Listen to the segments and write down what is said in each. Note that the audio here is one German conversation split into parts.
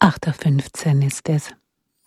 8:15 Uhr ist es.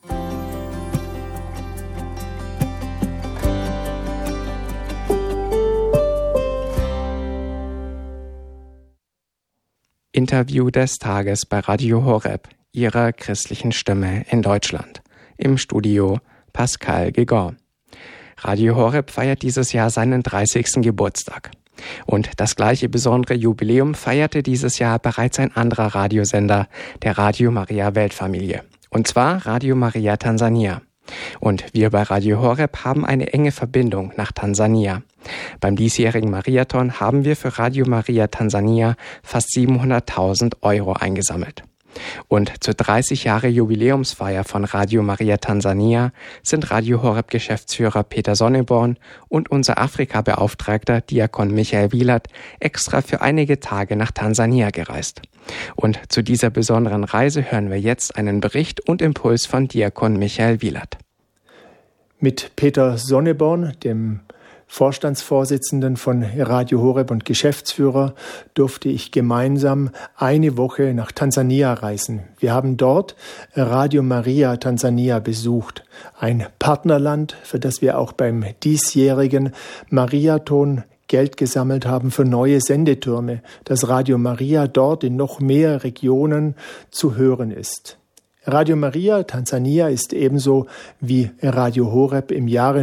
Interview des Tages bei Radio Horeb, Ihrer christlichen Stimme in Deutschland. Im Studio Pascal Guégan. Radio Horeb feiert dieses Jahr seinen 30. Geburtstag. Und das gleiche besondere Jubiläum feierte dieses Jahr bereits ein anderer Radiosender, der Radio Maria Weltfamilie. Und zwar Radio Maria Tansania. Und wir bei Radio Horeb haben eine enge Verbindung nach Tansania. Beim diesjährigen Mariathon haben wir für Radio Maria Tansania fast 700.000 Euro eingesammelt. Und zur 30 Jahre Jubiläumsfeier von Radio Maria Tansania sind Radio Horeb Geschäftsführer Peter Sonneborn und unser Afrika-Beauftragter Diakon Michael Wielert extra für einige Tage nach Tansania gereist. Und zu dieser besonderen Reise hören wir jetzt einen Bericht und Impuls von Diakon Michael Wielert. Mit Peter Sonneborn, dem Vorstandsvorsitzenden von Radio Horeb und Geschäftsführer, durfte ich gemeinsam eine Woche nach Tansania reisen. Wir haben dort Radio Maria Tansania besucht, ein Partnerland, für das wir auch beim diesjährigen Mariathon Geld gesammelt haben für neue Sendetürme, dass Radio Maria dort in noch mehr Regionen zu hören ist. Radio Maria Tansania ist ebenso wie Radio Horeb im Jahre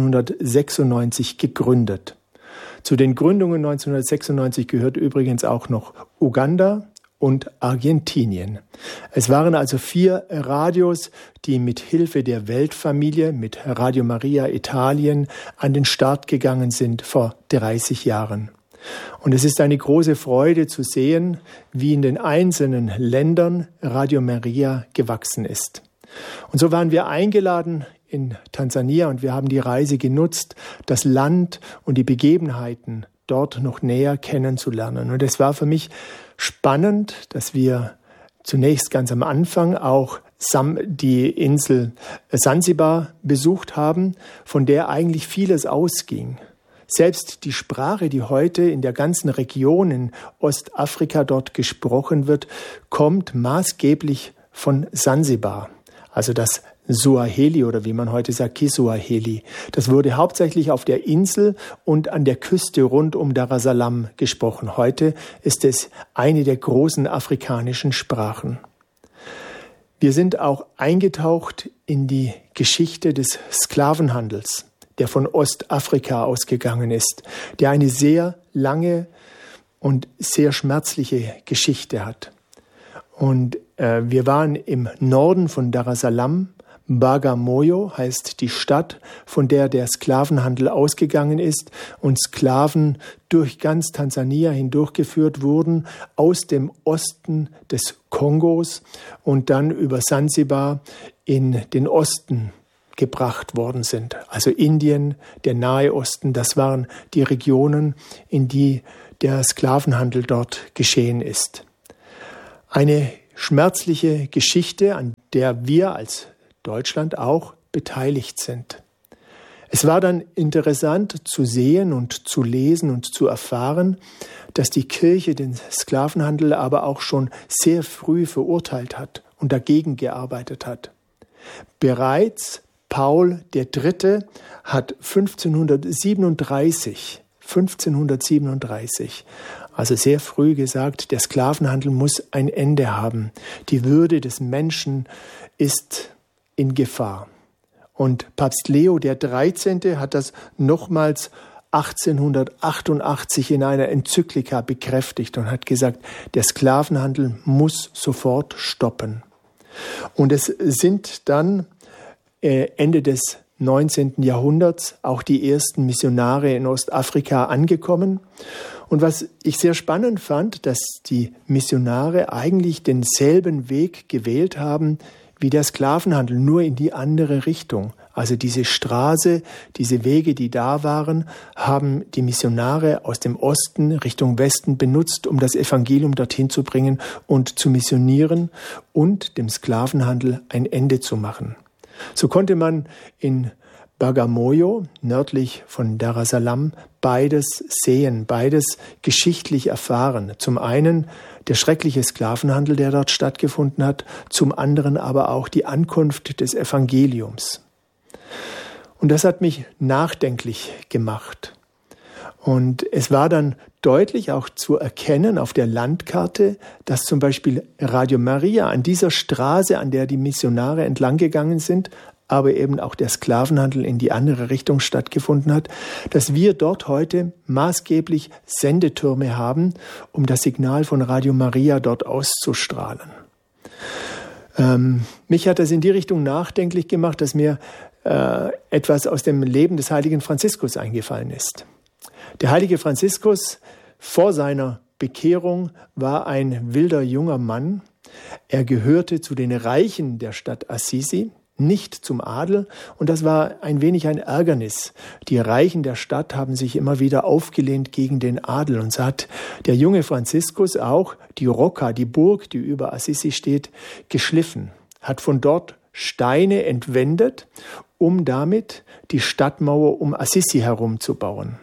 1996 gegründet. Zu den Gründungen 1996 gehört übrigens auch noch Uganda und Argentinien. Es waren also 4 Radios, die mit Hilfe der Weltfamilie, mit Radio Maria Italien, an den Start gegangen sind vor 30 Jahren. Und es ist eine große Freude zu sehen, wie in den einzelnen Ländern Radio Maria gewachsen ist. Und so waren wir eingeladen in Tansania und wir haben die Reise genutzt, das Land und die Begebenheiten dort noch näher kennenzulernen. Und es war für mich spannend, dass wir zunächst ganz am Anfang auch die Insel Sansibar besucht haben, von der eigentlich vieles ausging. Selbst die Sprache, die heute in der ganzen Region in Ostafrika dort gesprochen wird, kommt maßgeblich von Sansibar. Also das Suaheli oder wie man heute sagt, Kiswahili. Das wurde hauptsächlich auf der Insel und an der Küste rund um Dar es Salaam gesprochen. Heute ist es eine der großen afrikanischen Sprachen. Wir sind auch eingetaucht in die Geschichte des Sklavenhandels, der von Ostafrika ausgegangen ist, der eine sehr lange und sehr schmerzliche Geschichte hat. Und wir waren im Norden von Dar es Salaam. Bagamoyo heißt die Stadt, von der der Sklavenhandel ausgegangen ist und Sklaven durch ganz Tansania hindurchgeführt wurden, aus dem Osten des Kongos und dann über Sansibar in den Osten gebracht worden sind. Also Indien, der Nahe Osten, das waren die Regionen, in die der Sklavenhandel dort geschehen ist. Eine schmerzliche Geschichte, an der wir als Deutschland auch beteiligt sind. Es war dann interessant zu sehen und zu lesen und zu erfahren, dass die Kirche den Sklavenhandel aber auch schon sehr früh verurteilt hat und dagegen gearbeitet hat. Bereits Paul III. Hat 1537, also sehr früh gesagt, der Sklavenhandel muss ein Ende haben. Die Würde des Menschen ist in Gefahr. Und Papst Leo XIII. Hat das nochmals 1888 in einer Enzyklika bekräftigt und hat gesagt, der Sklavenhandel muss sofort stoppen. Und es sind dann Ende des 19. Jahrhunderts auch die ersten Missionare in Ostafrika angekommen. Und was ich sehr spannend fand, dass die Missionare eigentlich denselben Weg gewählt haben wie der Sklavenhandel, nur in die andere Richtung. Also diese Straße, diese Wege, die da waren, haben die Missionare aus dem Osten Richtung Westen benutzt, um das Evangelium dorthin zu bringen und zu missionieren und dem Sklavenhandel ein Ende zu machen. So konnte man in Bagamoyo, nördlich von Dar es Salaam, beides sehen, beides geschichtlich erfahren. Zum einen der schreckliche Sklavenhandel, der dort stattgefunden hat, zum anderen aber auch die Ankunft des Evangeliums. Und das hat mich nachdenklich gemacht. Und es war dann deutlich auch zu erkennen auf der Landkarte, dass zum Beispiel Radio Maria an dieser Straße, an der die Missionare entlang gegangen sind, aber eben auch der Sklavenhandel in die andere Richtung stattgefunden hat, dass wir dort heute maßgeblich Sendetürme haben, um das Signal von Radio Maria dort auszustrahlen. Mich hat das in die Richtung nachdenklich gemacht, dass mir etwas aus dem Leben des heiligen Franziskus eingefallen ist. Der heilige Franziskus vor seiner Bekehrung war ein wilder junger Mann. Er gehörte zu den Reichen der Stadt Assisi, nicht zum Adel, und das war ein wenig ein Ärgernis. Die Reichen der Stadt haben sich immer wieder aufgelehnt gegen den Adel, und so hat der junge Franziskus auch die Rocca, die Burg, die über Assisi steht, geschliffen, hat von dort Steine entwendet, um damit die Stadtmauer um Assisi herumzubauen.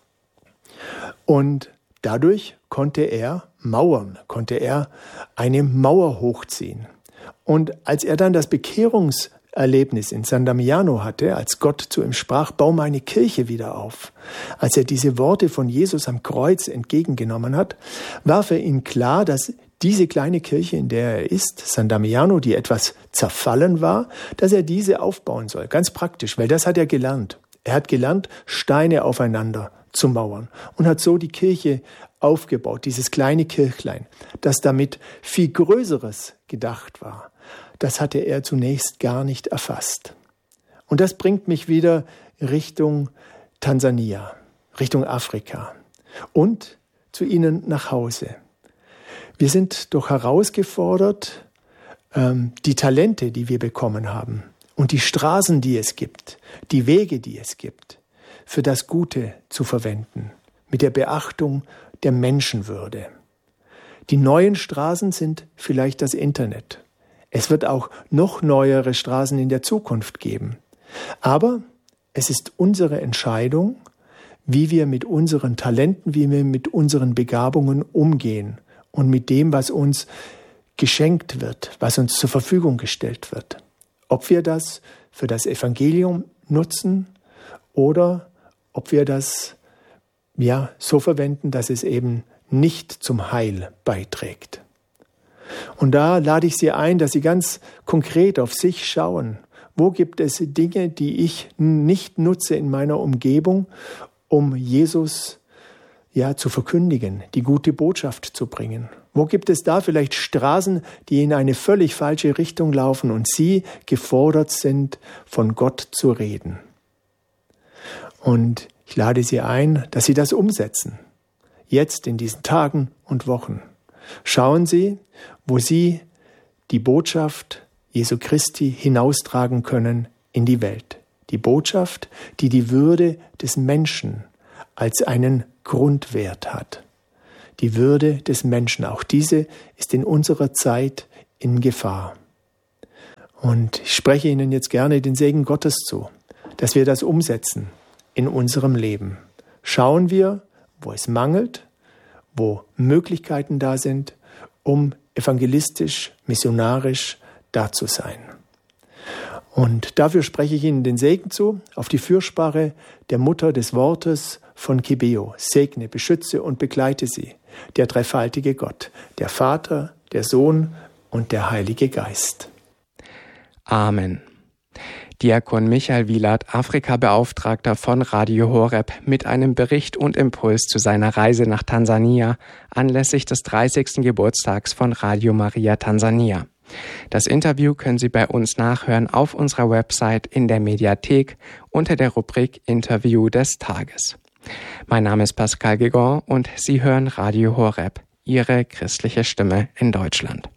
Und dadurch konnte er mauern, konnte er eine Mauer hochziehen. Und als er dann das Bekehrungserlebnis in San Damiano hatte, als Gott zu ihm sprach, bau meine Kirche wieder auf, als er diese Worte von Jesus am Kreuz entgegengenommen hat, war für ihn klar, dass diese kleine Kirche, in der er ist, San Damiano, die etwas zerfallen war, dass er diese aufbauen soll. Ganz praktisch, weil das hat er gelernt. Er hat gelernt, Steine aufeinander zu mauern und hat so die Kirche aufgebaut, dieses kleine Kirchlein, das damit viel Größeres gedacht war. Das hatte er zunächst gar nicht erfasst. Und das bringt mich wieder Richtung Tansania, Richtung Afrika und zu Ihnen nach Hause. Wir sind doch herausgefordert, die Talente, die wir bekommen haben und die Straßen, die es gibt, die Wege, die es gibt, für das Gute zu verwenden, mit der Beachtung der Menschenwürde. Die neuen Straßen sind vielleicht das Internet. Es wird auch noch neuere Straßen in der Zukunft geben. Aber es ist unsere Entscheidung, wie wir mit unseren Talenten, wie wir mit unseren Begabungen umgehen und mit dem, was uns geschenkt wird, was uns zur Verfügung gestellt wird. Ob wir das für das Evangelium nutzen oder ob wir das so verwenden, dass es eben nicht zum Heil beiträgt. Und da lade ich Sie ein, dass Sie ganz konkret auf sich schauen. Wo gibt es Dinge, die ich nicht nutze in meiner Umgebung, um Jesus zu verkündigen, die gute Botschaft zu bringen? Wo gibt es da vielleicht Straßen, die in eine völlig falsche Richtung laufen und Sie gefordert sind, von Gott zu reden? Und ich lade Sie ein, dass Sie das umsetzen. Jetzt in diesen Tagen und Wochen. Schauen Sie, wo Sie die Botschaft Jesu Christi hinaustragen können in die Welt. Die Botschaft, die die Würde des Menschen als einen Grundwert hat. Die Würde des Menschen, auch diese ist in unserer Zeit in Gefahr. Und ich spreche Ihnen jetzt gerne den Segen Gottes zu, dass wir das umsetzen in unserem Leben. Schauen wir, wo es mangelt, wo Möglichkeiten da sind, um evangelistisch, missionarisch da zu sein. Und dafür spreche ich Ihnen den Segen zu, auf die Fürsprache der Mutter des Wortes von Kibeo. Segne, beschütze und begleite sie, der dreifaltige Gott, der Vater, der Sohn und der Heilige Geist. Amen. Diakon Michael Wielert, Afrika-Beauftragter von Radio Horeb, mit einem Bericht und Impuls zu seiner Reise nach Tansania anlässlich des 30. Geburtstags von Radio Maria Tansania. Das Interview können Sie bei uns nachhören auf unserer Website in der Mediathek unter der Rubrik Interview des Tages. Mein Name ist Pascal Guégan und Sie hören Radio Horeb, Ihre christliche Stimme in Deutschland.